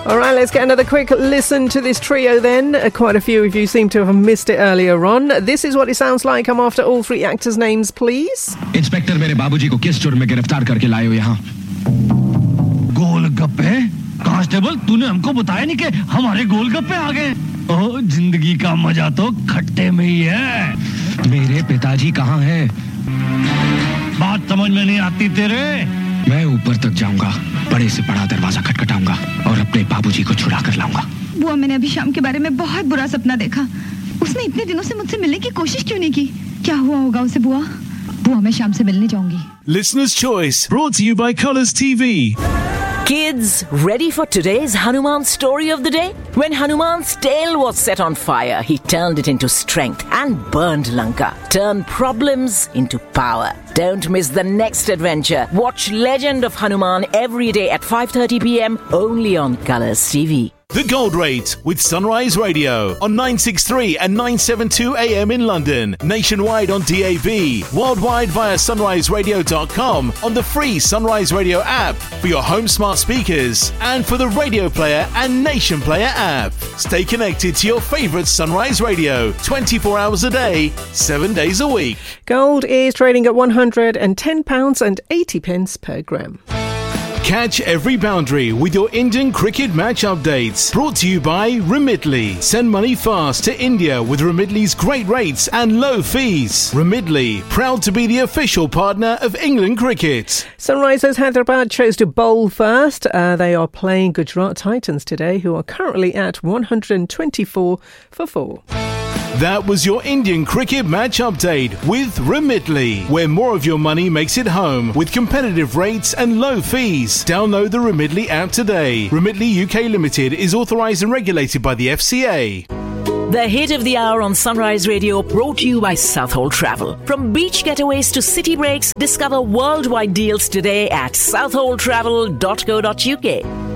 All right, let's get another quick listen to this trio then. Quite a few of you seem to have missed it earlier on. This is what it sounds like. I'm after all three actors' names, please. Inspector मेरे बाबूजी को किस जुर्म में गिरफ्तार करके लाए हो यहाँ? गोलगप्पे? कांस्टेबल, तूने हमको बताया नहीं कि हमारे गोलगप्पे आ गए। ओह, जिंदगी का मजा तो खट्टे में ही है। मेरे पिताजी कहाँ हैं? बात समझ में नहीं आती तेरे। मैं ऊपर तक जाऊंगा, बड़े से बड़ा दरवाजा खटखटाऊंगा और अपने बाबूजी को छुड़ा कर लाऊंगा। बुआ, मैंने अभी शाम के बारे में बहुत बुरा सपना देखा। उसने इतने दिनों से मुझसे मिलने की कोशिश क्यों नहीं की? क्या हुआ होगा उसे? बुआ, मैं शाम से मिलने जाऊंगी। Listener's Choice, brought to you by Colours TV. Kids, ready for today's Hanuman story of the day? When Hanuman's tail was set on fire, he turned it into strength and burned Lanka. Turned problems into power. Don't miss the next adventure. Watch Legend of Hanuman every day at 5:30 p.m. only on Colours TV. The Gold Rate with Sunrise Radio on 963 and 972 AM in London, nationwide on DAB, worldwide via sunriseradio.com, on the free Sunrise Radio app for your home smart speakers and for the Radio Player and Nation Player app. Stay connected to your favourite Sunrise Radio 24 hours a day, 7 days a week. Gold is trading at £110.80 per gram. Catch every boundary with your Indian cricket match updates. Brought to you by Remitly. Send money fast to India with Remitly's great rates and low fees. Remitly, proud to be the official partner of England cricket. Sunrisers Hyderabad chose to bowl first. They are playing Gujarat Titans today, who are currently at 124 for 4. That was your Indian cricket match update with Remitly, where more of your money makes it home with competitive rates and low fees. Download the Remitly app today. Remitly UK Limited is authorised and regulated by the FCA. The hit of the hour on Sunrise Radio, brought to you by Southhold Travel. From beach getaways to city breaks, discover worldwide deals today at southholdtravel.co.uk.